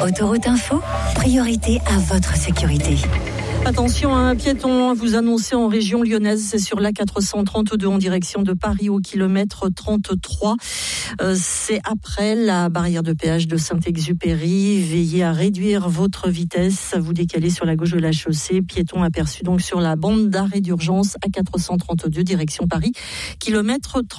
Autoroute Info, priorité à votre sécurité. Attention, un piéton vous annoncez en région lyonnaise, c'est sur l'A432 en direction de Paris au kilomètre 33. C'est après la barrière de péage de Saint-Exupéry. Veillez à réduire votre vitesse, à vous décaler sur la gauche de la chaussée. Piéton aperçu donc sur la bande d'arrêt d'urgence A432 direction Paris, kilomètre 33.